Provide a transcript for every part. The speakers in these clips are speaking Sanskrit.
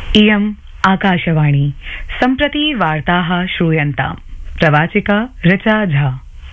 इयम् आकाशवाणी सम्प्रति वार्ताः श्रूयन्ताम् प्रवाचिका ऋचा झा।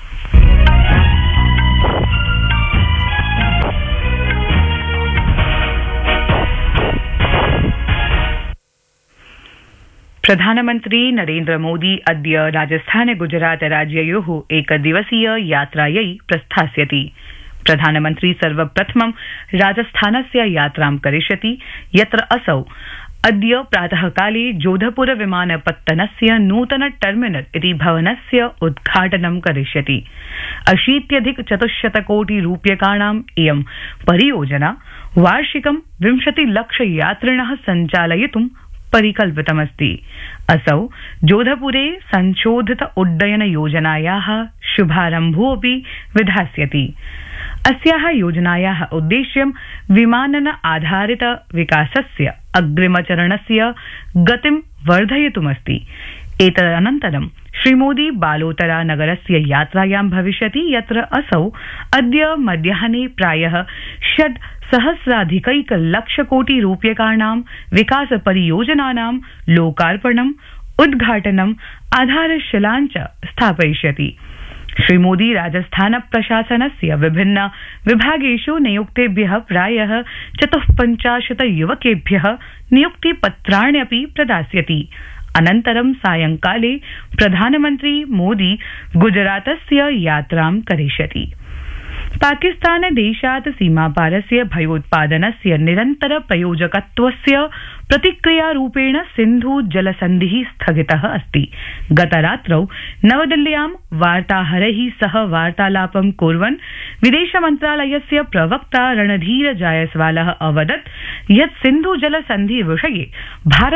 प्रधानमन्त्री नरेन्द्र मोदी अद्य राजस्थान गुजरात राज्ययोः एकदिवसीय यात्रायै प्रस्थास्यति। प्रधानमन्त्री सर्वप्रथमं राजस्थानस्य यात्रां करिष्यति, यत्र असौ अद्य प्रातःकाले जोधपुर विमानपत्तनस्य नूतन टर्मिनल इति भवनस्य उद्घाटनं करिष्यति। 80,400 कोटि रूप्यकाणाम् इयं परियोजना वार्षिकं 20 लक्ष यात्रिणः सञ्चालयितुं परिकल्पितमस्ति। असौ जोधपुरे संशोधित उड्डयन योजनायाः शुभारम्भोऽपि विधास्यति। अस्याः योजनायाः उद्देश्यं विमानन आधारित विकासस्य अग्रिमचरणस्य गतिं वर्धयितुमस्ति। एतदनन्तरं श्रीमोदी बालोतरा नगरस्य यात्रायां भविष्यति, यत्र असौ अद्य मध्याह्ने प्रायः 6,000,000 लक्ष कोटि रूप्यकाणां विकास परियोजनानां लोकार्पणम्, उद्घाटनम्, आधारशिलां च स्थापयिष्यति। श्रीमोदी राजस्थान प्रशासनस्य विभिन्न विभागेषु नियुक्तेभ्यः प्रायः 54 युवकेभ्यः नियुक्तिपत्राण्यपि प्रदास्यति। अनन्तरं सायंकाले प्रधानमन्त्री मोदी गुजरातस्य यात्रां करिष्यति। पाकिस्तान देशात् सीमापारस्य भयोत्पादनस्य निरन्तर प्रयोजकत्वस्य प्रतिक्रियारूपेण सिन्धु जलसन्धिः स्थगितः अस्ति। गतरात्रौ नवदिल्ल्यां वार्ताहरैः सह वार्तालापं कुर्वन् विदेशमन्त्रालयस्य प्रवक्ता रणधीर जायसवालः अवदत् यत् सिन्धु जलसन्धि विषये भारत